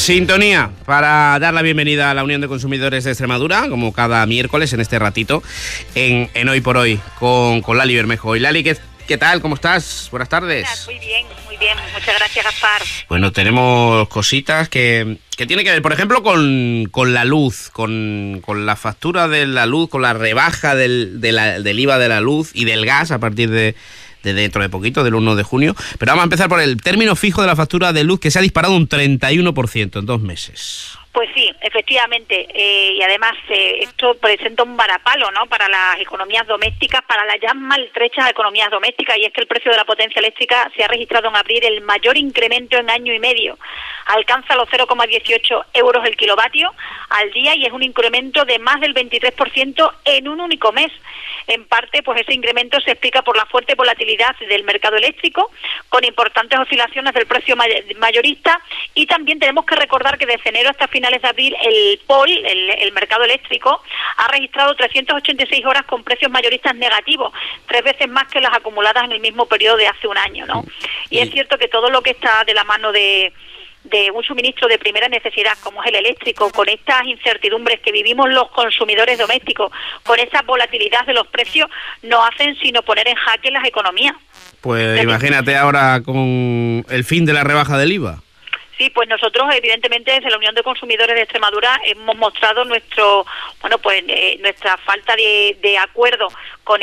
Sintonía para dar la bienvenida a la Unión de Consumidores de Extremadura, como cada miércoles en este ratito, en Hoy por Hoy, con Lali Bermejo. Y Lali, ¿qué tal? ¿Cómo estás? Buenas tardes. Muy bien, muy bien. Muchas gracias, Gaspar. Bueno, tenemos cositas que tienen que ver, por ejemplo, con la luz, con la factura de la luz, con la rebaja del IVA de la luz y del gas a partir de dentro de poquito, del 1 de junio. Pero vamos a empezar por el término fijo de la factura de luz, que se ha disparado un 31% en 2 meses. Pues sí, efectivamente, y además esto presenta un varapalo, ¿no?, para las economías domésticas, para las ya maltrechas economías domésticas, y es que el precio de la potencia eléctrica se ha registrado en abril el mayor incremento en año y medio. Alcanza los 0,18 euros el kilovatio al día y es un incremento de más del 23% en un único mes. En parte, pues ese incremento se explica por la fuerte volatilidad del mercado eléctrico, con importantes oscilaciones del precio mayorista, y también tenemos que recordar que desde enero hasta finales de abril el POL, el mercado eléctrico, ha registrado 386 horas con precios mayoristas negativos, 3 veces más que las acumuladas en el mismo periodo de hace un año, ¿no? Y es cierto que todo lo que está de la mano de un suministro de primera necesidad como es el eléctrico, con estas incertidumbres que vivimos los consumidores domésticos, con esa volatilidad de los precios, no hacen sino poner en jaque las economías. Pues imagínate ahora con el fin de la rebaja del IVA. Sí, pues nosotros evidentemente desde la Unión de Consumidores de Extremadura hemos mostrado nuestra falta de acuerdo con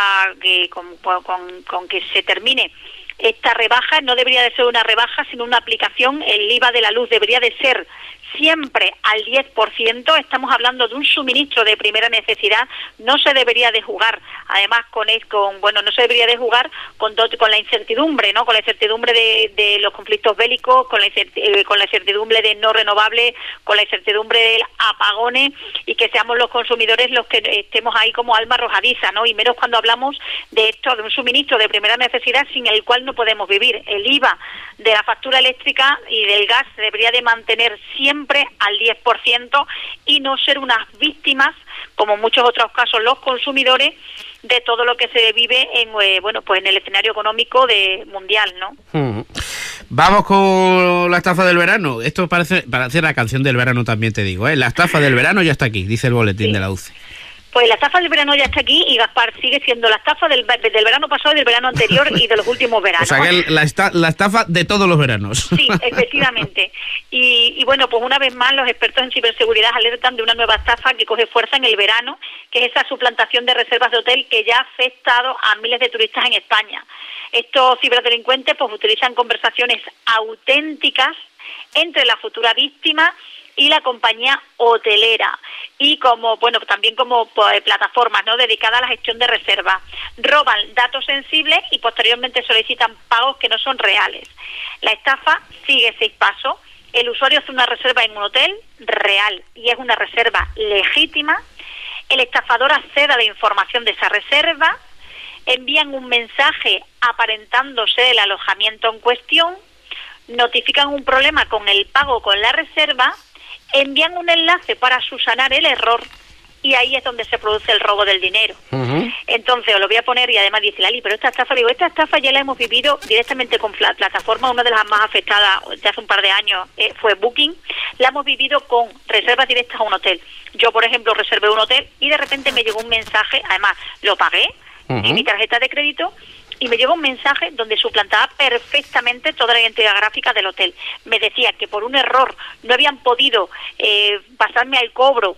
con que se termine esta rebaja. No debería de ser una rebaja, sino una aplicación. El IVA de la luz debería de ser siempre al 10%. Estamos hablando de un suministro de primera necesidad. No se debería de jugar, además no se debería de jugar con la incertidumbre, ¿no? Con la incertidumbre de los conflictos bélicos, con la incertidumbre de no renovables, con la incertidumbre de apagones, y que seamos los consumidores los que estemos ahí como alma arrojadiza, ¿no? Y menos cuando hablamos de esto, de un suministro de primera necesidad sin el cual no podemos vivir. El IVA de la factura eléctrica y del gas se debería de mantener siempre al 10% y no ser unas víctimas, como en muchos otros casos los consumidores, de todo lo que se vive en el escenario económico mundial, ¿no? Vamos con la estafa del verano. Esto parece la canción del verano, también te digo, ¿eh? La estafa del verano ya está aquí, dice el boletín de la UCE. Pues la estafa del verano ya está aquí, y Gaspar, sigue siendo la estafa del verano pasado, del verano anterior y de los últimos veranos. O sea que la estafa de todos los veranos. Sí, efectivamente. Y bueno, pues una vez más los expertos en ciberseguridad alertan de una nueva estafa que coge fuerza en el verano, que es esa suplantación de reservas de hotel que ya ha afectado a miles de turistas en España. Estos ciberdelincuentes pues utilizan conversaciones auténticas entre la futura víctima y la compañía hotelera, y también como plataformas, ¿no?, dedicadas a la gestión de reservas. Roban datos sensibles y posteriormente solicitan pagos que no son reales. La estafa sigue 6 pasos. El usuario hace una reserva en un hotel real y es una reserva legítima. El estafador accede a la información de esa reserva. Envían un mensaje aparentándose el alojamiento en cuestión. Notifican un problema con el pago con la reserva. Envían un enlace para subsanar el error, y ahí es donde se produce el robo del dinero. Entonces, os lo voy a poner, y además dice Lali, pero esta estafa ya la hemos vivido directamente con plataformas. Una de las más afectadas de hace un par de años fue Booking. La hemos vivido con reservas directas a un hotel. Yo, por ejemplo, reservé un hotel y de repente me llegó un mensaje, además lo pagué, y mi tarjeta de crédito, y me llegó un mensaje donde suplantaba perfectamente toda la identidad gráfica del hotel. Me decía que por un error no habían podido pasarme al cobro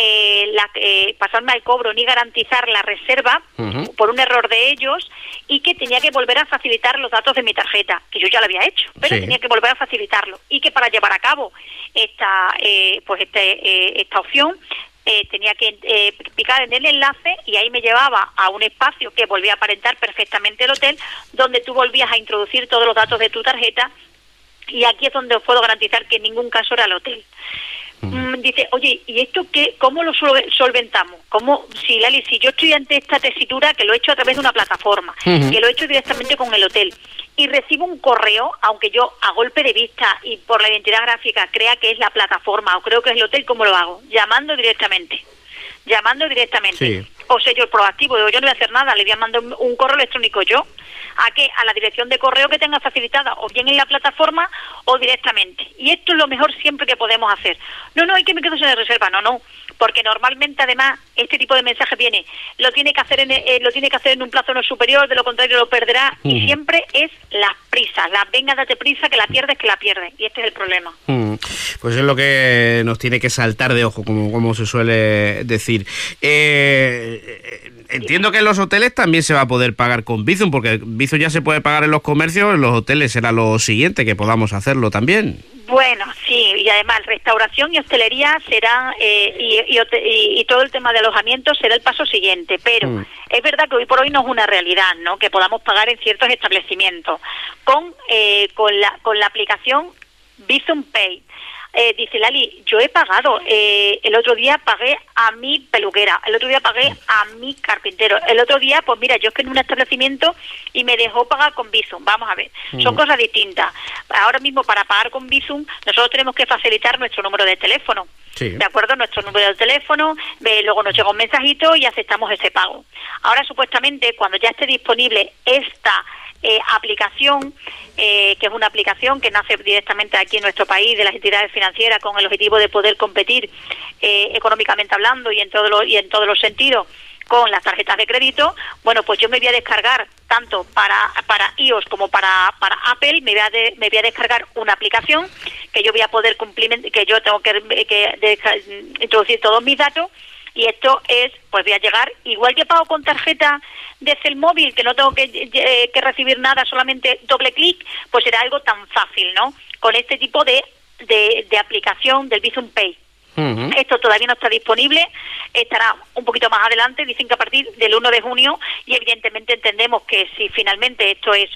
ni garantizar la reserva por un error de ellos, y que tenía que volver a facilitar los datos de mi tarjeta, que yo ya lo había hecho, pero tenía que volver a facilitarlo, y que para llevar a cabo esta opción tenía que picar en el enlace, y ahí me llevaba a un espacio que volvía a aparentar perfectamente el hotel, donde tú volvías a introducir todos los datos de tu tarjeta, y aquí es donde os puedo garantizar que en ningún caso era el hotel. Dice, oye, ¿y esto qué? ¿Cómo lo solventamos? Si yo estoy ante esta tesitura, que lo he hecho a través de una plataforma, que lo he hecho directamente con el hotel, y recibo un correo, aunque yo a golpe de vista y por la identidad gráfica crea que es la plataforma o creo que es el hotel, ¿cómo lo hago? Llamando directamente. Sí. O sello proactivo, digo, yo no voy a hacer nada, le voy a mandar un correo electrónico yo, ¿A qué? A la dirección de correo que tenga facilitada, o bien en la plataforma o directamente. Y esto es lo mejor siempre que podemos hacer. No, hay que me quedo sin reserva, no, porque normalmente además este tipo de mensaje viene, lo tiene que hacer en un plazo no superior, de lo contrario lo perderá, y siempre es las prisas, venga, date prisa, que la pierdes, y este es el problema. Pues es lo que nos tiene que saltar de ojo, como se suele decir. Entiendo que en los hoteles también se va a poder pagar con Bizum, porque Bizum ya se puede pagar en los comercios, en los hoteles será lo siguiente, que podamos hacerlo también. Bueno, sí, y además restauración y hostelería será, y todo el tema de alojamiento será el paso siguiente, pero es verdad que hoy por hoy no es una realidad, ¿no?, que podamos pagar en ciertos establecimientos con la aplicación Bizum Pay. Dice Lali, yo he pagado, el otro día pagué a mi peluquera, el otro día pagué a mi carpintero, el otro día, pues mira, yo es que en un establecimiento y me dejó pagar con Bizum. Vamos a ver, son cosas distintas. Ahora mismo para pagar con Bizum nosotros tenemos que facilitar nuestro número de teléfono, ¿de acuerdo? Nuestro número de teléfono, luego nos llega un mensajito y aceptamos ese pago. Ahora supuestamente cuando ya esté disponible esta aplicación, que es una aplicación que nace directamente aquí en nuestro país de las entidades financieras con el objetivo de poder competir económicamente hablando y en todos los sentidos con las tarjetas de crédito. Bueno, pues yo me voy a descargar tanto para iOS como para Apple, me voy a descargar una aplicación que yo voy a poder que yo tengo que introducir todos mis datos. Y esto es, pues voy a llegar, igual que pago con tarjeta desde el móvil, que no tengo que recibir nada, solamente doble clic, pues será algo tan fácil, ¿no? Con este tipo de aplicación del Bizum Pay. Esto todavía no está disponible, estará un poquito más adelante, dicen que a partir del 1 de junio, y evidentemente entendemos que si finalmente esto es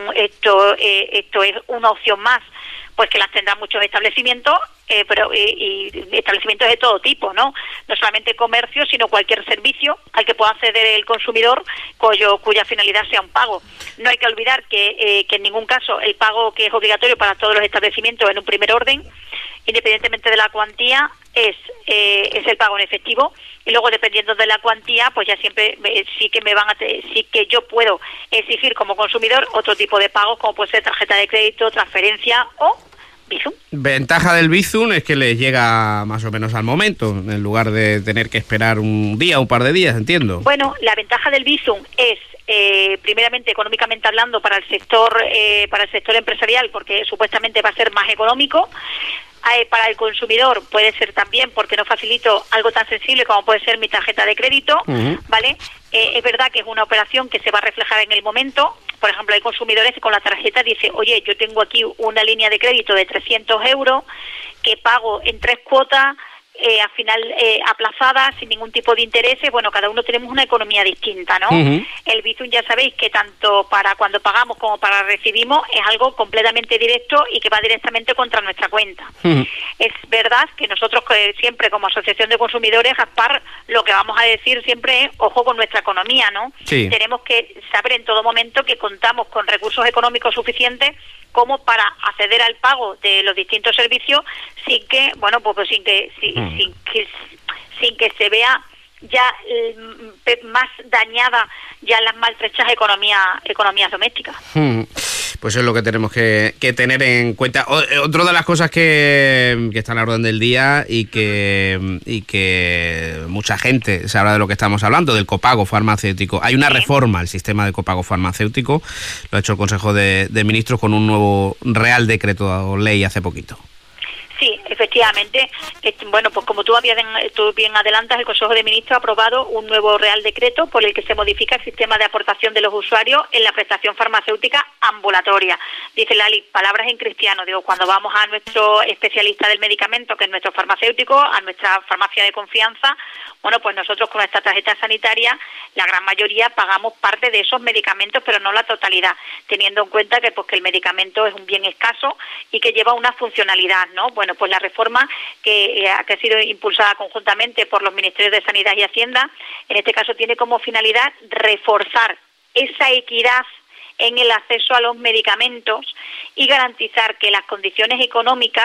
una opción más, pues que las tendrán muchos establecimientos, pero establecimientos de todo tipo, ¿no? No solamente comercio, sino cualquier servicio al que pueda acceder el consumidor cuya finalidad sea un pago. No hay que olvidar que en ningún caso el pago que es obligatorio para todos los establecimientos en un primer orden, independientemente de la cuantía, es el pago en efectivo, y luego dependiendo de la cuantía, pues ya siempre sí que yo puedo exigir como consumidor otro tipo de pagos, como puede ser tarjeta de crédito, transferencia o Bizum. Ventaja del Bizum es que les llega más o menos al momento, en lugar de tener que esperar un día o un par de días, entiendo. Bueno, la ventaja del Bizum es primeramente económicamente hablando para el sector empresarial, porque supuestamente va a ser más económico. Para el consumidor puede ser también porque no facilito algo tan sensible como puede ser mi tarjeta de crédito, ¿vale? Es verdad que es una operación que se va a reflejar en el momento. Por ejemplo, hay consumidores que con la tarjeta dice, oye, yo tengo aquí una línea de crédito de 300 euros que pago en 3 cuotas, al final aplazadas, sin ningún tipo de intereses. Bueno, cada uno tenemos una economía distinta, ¿no? El Bizum ya sabéis que tanto para cuando pagamos como para recibimos es algo completamente directo y que va directamente contra nuestra cuenta. Es verdad que nosotros siempre como Asociación de Consumidores, Gaspar, lo que vamos a decir siempre es ojo con nuestra economía, ¿no? Sí. Tenemos que saber en todo momento que contamos con recursos económicos suficientes como para acceder al pago de los distintos servicios sin que, bueno, pues sin que se vea ya más dañada ya las maltrechas economías domésticas. Pues es lo que tenemos que tener en cuenta. Otra de las cosas que está en la orden del día y que mucha gente sabrá de lo que estamos hablando, del copago farmacéutico. Hay una reforma al sistema de copago farmacéutico, lo ha hecho el Consejo de Ministros con un nuevo Real Decreto o ley hace poquito. Sí, efectivamente. Bueno, pues como tú bien adelantas, el Consejo de Ministros ha aprobado un nuevo Real Decreto por el que se modifica el sistema de aportación de los usuarios en la prestación farmacéutica ambulatoria. Dice Lali, palabras en cristiano. Digo, cuando vamos a nuestro especialista del medicamento, que es nuestro farmacéutico, a nuestra farmacia de confianza, bueno, pues nosotros con nuestra tarjeta sanitaria, la gran mayoría pagamos parte de esos medicamentos, pero no la totalidad, teniendo en cuenta que el medicamento es un bien escaso y que lleva una funcionalidad, ¿no? Bueno, pues la reforma que ha sido impulsada conjuntamente por los Ministerios de Sanidad y Hacienda, en este caso tiene como finalidad reforzar esa equidad en el acceso a los medicamentos y garantizar que las condiciones económicas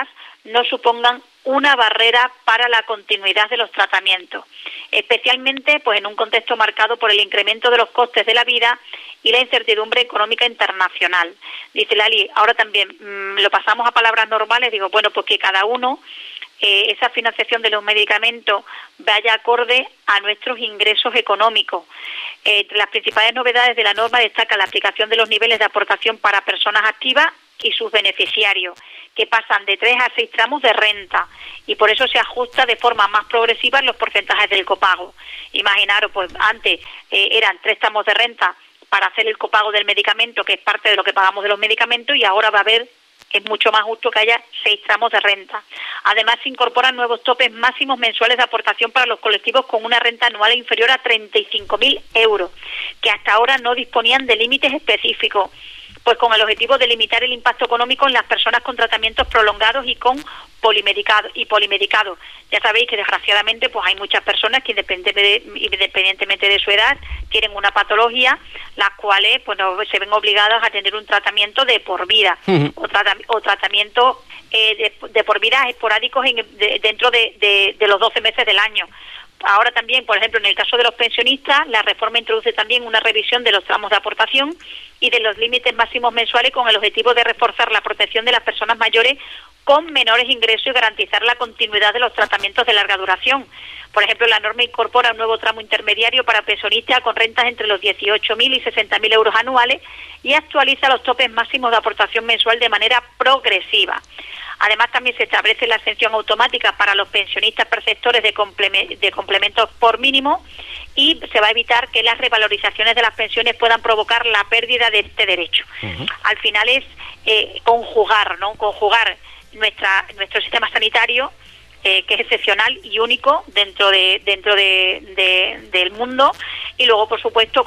no supongan una barrera para la continuidad de los tratamientos, especialmente pues en un contexto marcado por el incremento de los costes de la vida y la incertidumbre económica internacional. Dice Lali, ahora también lo pasamos a palabras normales, digo, bueno, pues que cada uno, esa financiación de los medicamentos vaya acorde a nuestros ingresos económicos. Entre las principales novedades de la norma destaca la aplicación de los niveles de aportación para personas activas y sus beneficiarios, que pasan de 3 a 6 tramos de renta, y por eso se ajusta de forma más progresiva en los porcentajes del copago. Imaginaros, pues antes eran 3 tramos de renta para hacer el copago del medicamento, que es parte de lo que pagamos de los medicamentos, y ahora va a haber, es mucho más justo que haya 6 tramos de renta. Además, se incorporan nuevos topes máximos mensuales de aportación para los colectivos con una renta anual inferior a 35.000 euros, que hasta ahora no disponían de límites específicos, pues con el objetivo de limitar el impacto económico en las personas con tratamientos prolongados y con polimedicados. Ya sabéis que desgraciadamente pues hay muchas personas que independientemente de su edad tienen una patología, las cuales pues no, se ven obligadas a tener un tratamiento de por vida o tratamientos de por vida esporádicos dentro de los 12 meses del año. Ahora también, por ejemplo, en el caso de los pensionistas, la reforma introduce también una revisión de los tramos de aportación y de los límites máximos mensuales con el objetivo de reforzar la protección de las personas mayores con menores ingresos y garantizar la continuidad de los tratamientos de larga duración. Por ejemplo, la norma incorpora un nuevo tramo intermediario para pensionistas con rentas entre los 18.000 y 60.000 euros anuales y actualiza los topes máximos de aportación mensual de manera progresiva. Además, también se establece la exención automática para los pensionistas perceptores de complementos por mínimo y se va a evitar que las revalorizaciones de las pensiones puedan provocar la pérdida de este derecho. Al final es conjugar nuestro sistema sanitario, que es excepcional y único dentro del mundo, y luego, por supuesto,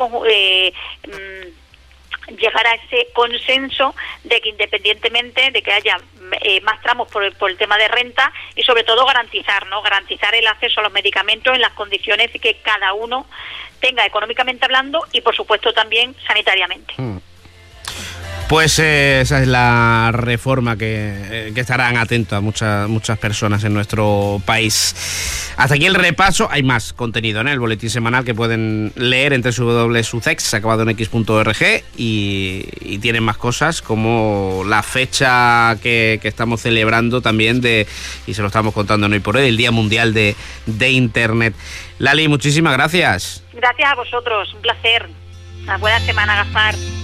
llegar a ese consenso de que independientemente de que haya más tramos por el tema de renta y sobre todo garantizar el acceso a los medicamentos en las condiciones que cada uno tenga económicamente hablando y por supuesto también sanitariamente. Pues esa es la reforma que estarán atentas muchas personas en nuestro país. Hasta aquí el repaso. Hay más contenido en el boletín semanal que pueden leer en www.sucex, acabado en x.org, y tienen más cosas como la fecha que estamos celebrando también y se lo estamos contando hoy por hoy, el Día Mundial de Internet. Lali, muchísimas gracias. Gracias a vosotros, un placer. Una buena semana, Gaspar.